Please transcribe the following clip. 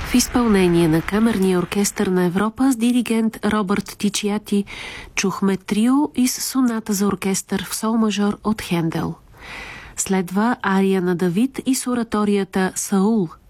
В изпълнение на Камерния оркестър на Европа с диригент Робърт Тичиати чухме трио из соната за оркестър в сол мажор от Хендел. Следва ария на Давид и с ораторията Саул